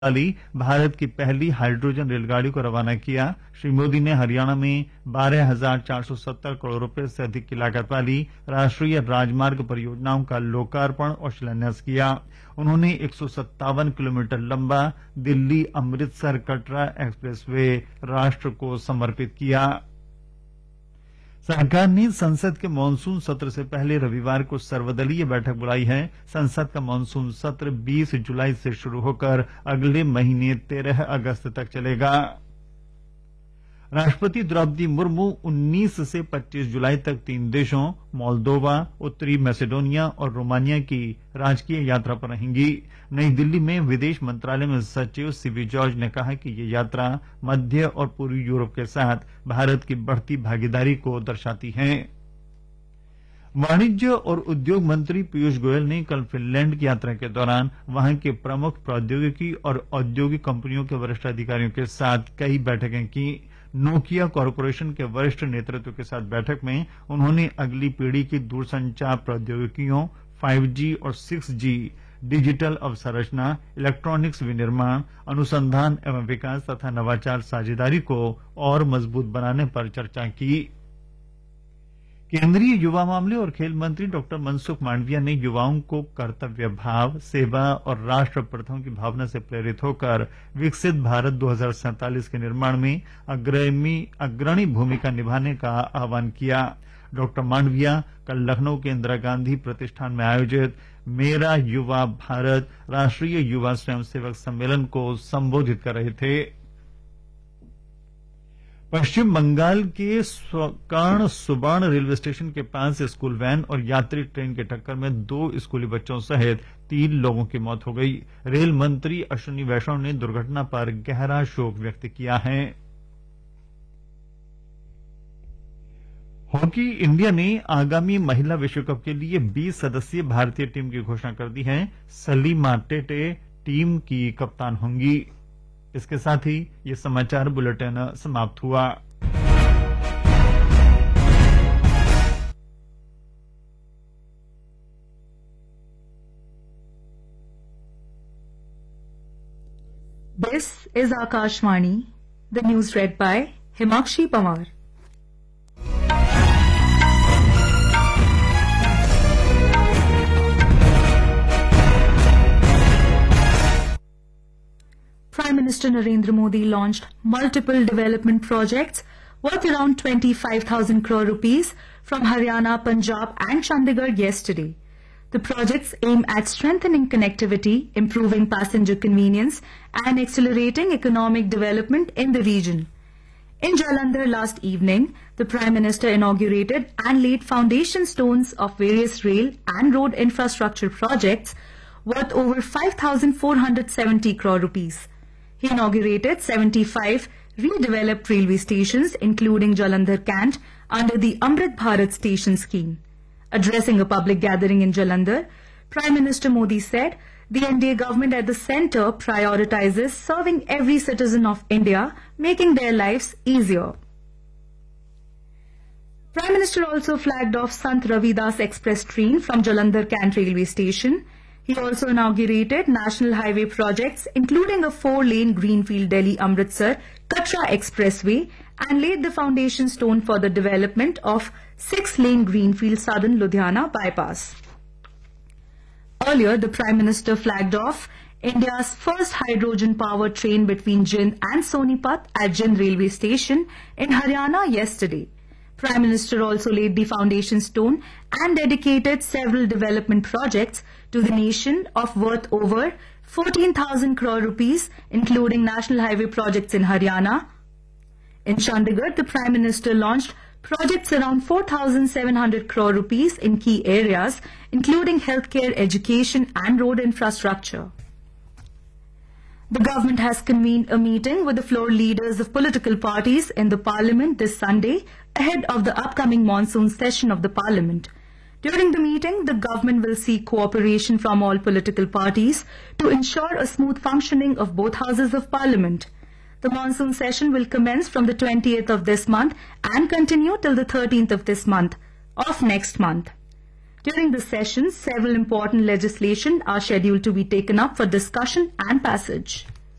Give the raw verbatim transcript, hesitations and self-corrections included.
वाली भारत की पहली हाइड्रोजन रेलगाड़ी को रवाना किया। श्री मोदी ने हरियाणा में बारह हजार चार सौ सत्तर करोड़ रुपए से अधिक की लागत वाली राष्ट्रीय राजमार्ग परियोजनाओं का लोकार्पण और शिलान्यास किया। उन्होंने एक सौ सत्तावन किलोमीटर लंबा दिल्ली अमृतसर कटरा एक्सप्रेसवे राष्ट्र को समर्पित किया। सरकार ने संसद के मानसून सत्र से पहले रविवार को सर्वदलीय बैठक बुलाई है। संसद का मानसून सत्र बीस जुलाई से शुरू होकर अगले महीने तेरह अगस्त तक चलेगा। राष्ट्रपति द्रौपदी मुर्मू उन्नीस से पच्चीस जुलाई तक तीन देशों मोल्दोवा, उत्तरी मैसेडोनिया और रोमानिया की राजकीय यात्रा पर रहेंगी। नई दिल्ली में विदेश मंत्रालय में सचिव सीवी जॉर्ज ने कहा कि ये यात्रा मध्य और पूर्वी यूरोप के साथ भारत की बढ़ती भागीदारी को दर्शाती है। वाणिज्य और उद्योग मंत्री पीयूष गोयल ने कल फिनलैंड की यात्रा के दौरान वहां के प्रमुख प्रौद्योगिकी और औद्योगिक कंपनियों के वरिष्ठ अधिकारियों के साथ कई बैठकें की। नोकिया कॉरपोरेशन के वरिष्ठ नेतृत्व के साथ बैठक में उन्होंने अगली पीढ़ी की दूरसंचार प्रौद्योगिकियों फाइव जी और सिक्स जी, डिजिटल अवसंरचना, इलेक्ट्रॉनिक्स विनिर्माण, अनुसंधान एवं विकास तथा नवाचार साझेदारी को और मजबूत बनाने पर चर्चा की। केंद्रीय युवा मामले और खेल मंत्री डॉक्टर मनसुख मांडविया ने युवाओं को कर्तव्य भाव, सेवा और राष्ट्र प्रथम की भावना से प्रेरित होकर विकसित भारत दो हजार सैंतालीस के निर्माण में अग्रणी अग्रणी भूमिका निभाने का आह्वान किया। डॉक्टर मांडविया कल लखनऊ के इंदिरा गांधी प्रतिष्ठान में आयोजित मेरा युवा भारत राष्ट्रीय युवा स्वयंसेवक सम्मेलन को संबोधित कर रहे थे। पश्चिम बंगाल के स्वर्ण सुवर्ण रेलवे स्टेशन के पास स्कूल वैन और यात्री ट्रेन की टक्कर में दो स्कूली बच्चों सहित तीन लोगों की मौत हो गई। रेल मंत्री अश्विनी वैष्णव ने दुर्घटना पर गहरा शोक व्यक्त किया है। हॉकी इंडिया ने आगामी महिला विश्व कप के लिए बीस सदस्यीय भारतीय टीम की घोषणा कर दी है। सलीमा टेटे टीम की कप्तान होंगी। इसके साथ ही ये समाचार बुलेटिन समाप्त हुआ। This is Akashvani, the news read by Himakshi Pawar. Prime Minister Narendra Modi launched multiple development projects worth around twenty-five thousand crore rupees from Haryana, Punjab and Chandigarh yesterday. The projects aim at strengthening connectivity, improving passenger convenience and accelerating economic development in the region. In Jalandhar last evening, the Prime Minister inaugurated and laid foundation stones of various rail and road infrastructure projects worth over five thousand four hundred seventy crore rupees. He inaugurated seventy-five redeveloped railway stations, including Jalandhar Cant, under the Amrit Bharat Station scheme. Addressing a public gathering in Jalandhar, Prime Minister Modi said the N D A government at the centre prioritizes serving every citizen of India, making their lives easier. Prime Minister also flagged off Sant Ravidas Express train from Jalandhar Cant railway station. He also inaugurated national highway projects, including a four-lane greenfield Delhi-Amritsar Katra Expressway, and laid the foundation stone for the development of six-lane greenfield Southern Ludhiana bypass. Earlier, the Prime Minister flagged off India's first hydrogen-powered train between Jind and Sonipat at Jind railway station in Haryana yesterday. Prime Minister also laid the foundation stone and dedicated several development projects to the nation of worth over fourteen thousand crore rupees, including national highway projects in Haryana. In Chandigarh, the Prime Minister launched projects around four thousand seven hundred crore rupees in key areas, including healthcare, education and road infrastructure. The government has convened a meeting with the floor leaders of political parties in the parliament this Sunday ahead of the upcoming monsoon session of the parliament. During the meeting, the government will seek cooperation from all political parties to ensure a smooth functioning of both houses of parliament. The monsoon session will commence from the twentieth of this month and continue till the thirteenth of this month of next month. During the session, several important legislation are scheduled to be taken up for discussion and passage.